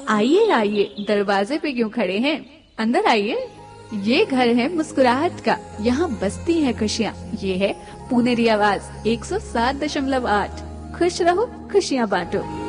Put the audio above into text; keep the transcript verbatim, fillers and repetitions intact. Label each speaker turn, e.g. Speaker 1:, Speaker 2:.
Speaker 1: आइए आइए, दरवाजे पे क्यों खड़े हैं, अंदर आइए। ये घर है मुस्कुराहट का, यहाँ बसती है खुशियाँ। ये है पुनेरी आवाज एक सौ सात दशमलव आठ। खुश रहो, खुशियाँ बांटो।